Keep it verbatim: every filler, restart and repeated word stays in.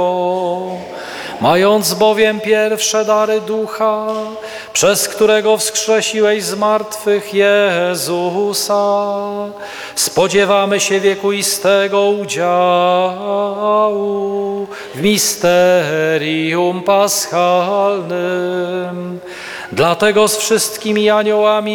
Mając bowiem pierwsze dary Ducha, przez którego wskrzesiłeś z martwych Jezusa, spodziewamy się wiekuistego udziału w misterium paschalnym. Dlatego z wszystkimi aniołami